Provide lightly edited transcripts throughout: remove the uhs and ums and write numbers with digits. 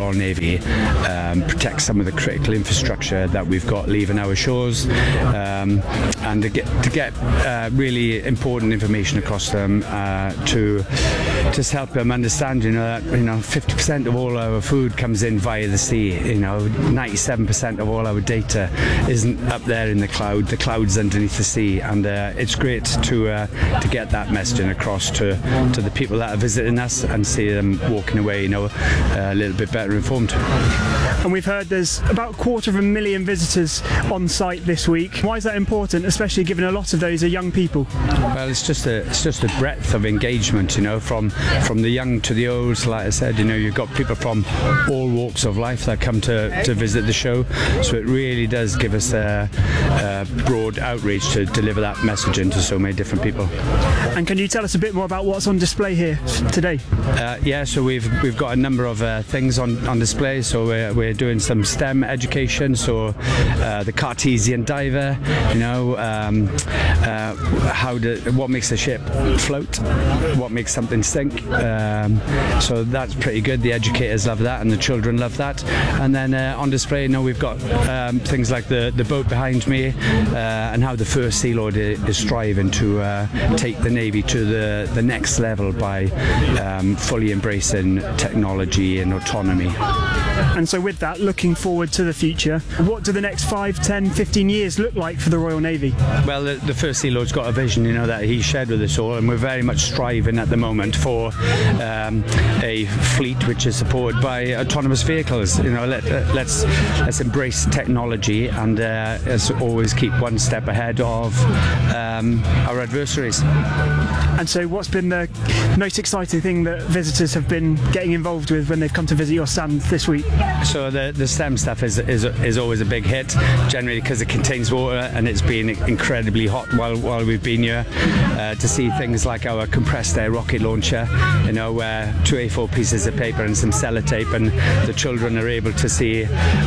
Royal Navy protect some of the critical infrastructure that we've got leaving our shores, and to get really important information across them to just help them understand, that 50% of all our food comes in via the sea. 97% of all our data isn't up there in the cloud. The cloud's underneath the sea, and it's great to get that messaging across to the people that are visiting us and see them walking away, a little bit better informed. And we've heard there's about 250,000 visitors on site this week. Why is that important, especially given a lot of those are young people? Well, it's just a breadth of engagement, from the young to the old. So like I said, you've got people from all walks of life that come to visit the show. So it really does give us a broad outreach to deliver that messaging to so many different people. And can you tell us a bit more about what's on display here today? So we've got a number of things on display. So we're doing some STEM education. So the Cartesian diver, what makes a ship float, what makes something sink. So that's pretty good. The educators love that, and the children love that. And then on display, we've got things like the boat behind me, and how the First Sea Lord is striving to take the Navy to the next level by fully embracing technology and autonomy. And so with that, looking forward to the future, what do the next 5, 10, 15 years look like for the Royal Navy? Well, the First Sea Lord's got a vision, that he shared with us all, and we're very much striving at the moment for a fleet which is supported by autonomous vehicles. Let's embrace technology and let's always keep one step ahead of our adversaries. And so what's been the most exciting thing that visitors have been getting involved with when they've come to visit your stand this week? So the STEM stuff is always a big hit, generally because it contains water, and it's been incredibly hot while we've been here. To see things like our compressed air rocket launcher, where 2 A4 pieces of paper and some sellotape, and the children are able to see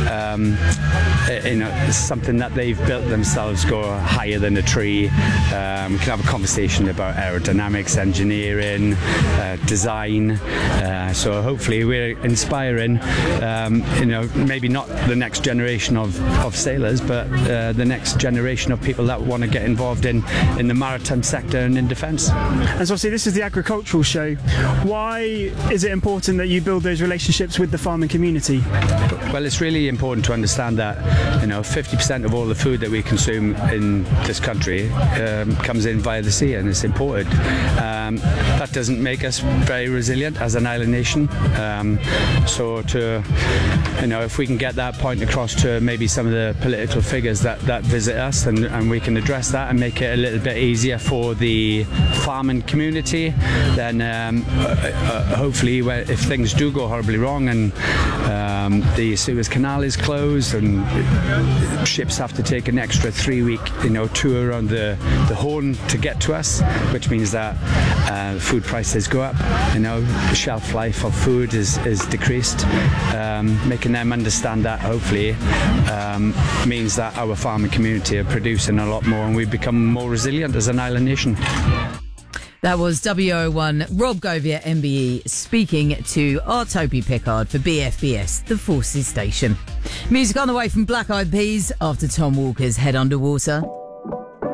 something that they've built themselves go higher than a tree. We can have a conversation about aerodynamics, engineering, design. So hopefully we're inspiring, maybe not the next generation of sailors, but the next generation of people that want to get involved in the maritime sector and in defence. And so obviously this is the agricultural show. Why is it important that you build those relationships with the farming community? Well, it's really important to understand that 50% of all the food that we consume in this country comes in via the sea, and it's imported. That doesn't make us very resilient as an island nation. So if we can get that point across to maybe some of the political figures that visit us, and we can address that and make it a little bit easier for the farming community, then hopefully if things do go horribly wrong and the Suez Canal is closed and ships have to take an extra 3-week tour around the Horn to get to us, which means that food prices go up, the shelf life of food is decreased. Making them understand that hopefully means that our farming community are producing a lot more, and we become more resilient as an island nation. That was WO1 Rob Govia, MBE, speaking to our Toby Pickard for BFBS, the Forces Station. Music on the way from Black Eyed Peas after Tom Walker's Head Underwater.